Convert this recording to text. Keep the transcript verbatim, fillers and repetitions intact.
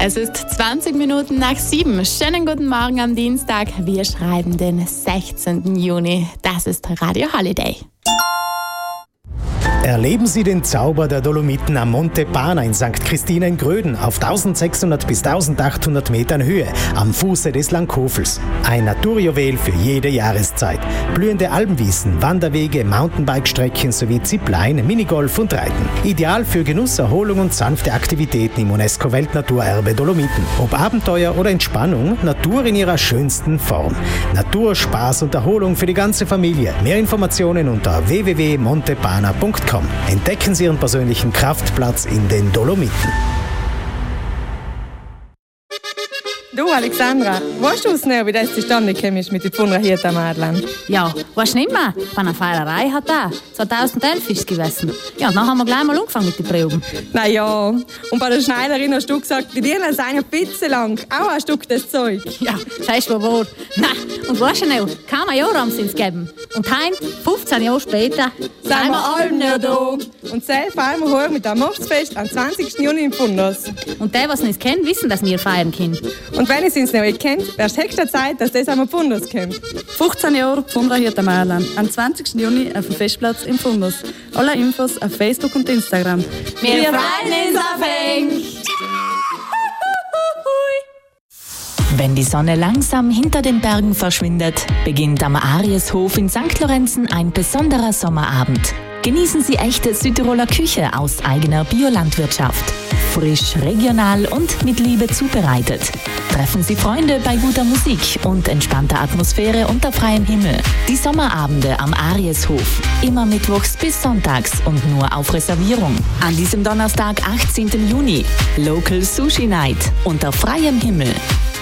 Es ist zwanzig Minuten nach sieben. Schönen guten Morgen am Dienstag. Wir schreiben den sechzehnten Juni. Das ist Radio Holiday. Erleben Sie den Zauber der Dolomiten am Monte Pana in Sankt Christina in Gröden auf eintausendsechshundert bis eintausendachthundert Metern Höhe am Fuße des Langkofels. Ein Naturjuwel für jede Jahreszeit. Blühende Almwiesen, Wanderwege, Mountainbike-Strecken sowie Zipline, Minigolf und Reiten. Ideal für Genuss, Erholung und sanfte Aktivitäten im UNESCO-Weltnaturerbe Dolomiten. Ob Abenteuer oder Entspannung, Natur in ihrer schönsten Form. Natur, Spaß und Erholung für die ganze Familie. Mehr Informationen unter w w w punkt montepana punkt com. Entdecken Sie Ihren persönlichen Kraftplatz in den Dolomiten. Du, Alexandra, weißt du aus wie das zustande gekommen ist mit den Pfundrahierten Mädchen? Ja, weißt du nicht mehr? Bei einer Feierei hat er. zweitausendelf ist es gewesen. Ja, und dann haben wir gleich mal angefangen mit den Proben. Na ja, und bei der Schneiderin hast du gesagt, die Birnen seien ein bisschen lang. Auch ein Stück das Zeug. Ja, sagst du wohl. Nein, und weißt du noch, kaum ein Jahr haben sie es gegeben. Und heim, fünfzehn Jahre später, sind wir alle nicht da. Und selbst feiern wir heute mit dem Mostsfest am zwanzigsten Juni im Fundus. Und die, die es nicht kennen, wissen, dass wir feiern können. Und wenn ihr es nicht kennt, wäre es höchste Zeit, dass das am Fundus kommt. fünfzehn Jahre Pfundrahierten Mädchen. Am zwanzigsten Juni auf dem Festplatz im Fundus. Alle Infos auf Facebook und Instagram. Wir, Wir freuen uns auf euch! Wenn die Sonne langsam hinter den Bergen verschwindet, beginnt am Arieshof in Sankt Lorenzen ein besonderer Sommerabend. Genießen Sie echte Südtiroler Küche aus eigener Biolandwirtschaft. Frisch, regional und mit Liebe zubereitet. Treffen Sie Freunde bei guter Musik und entspannter Atmosphäre unter freiem Himmel. Die Sommerabende am Arieshof. Immer mittwochs bis sonntags und nur auf Reservierung. An diesem Donnerstag, achtzehnten Juni. Local Sushi Night unter freiem Himmel.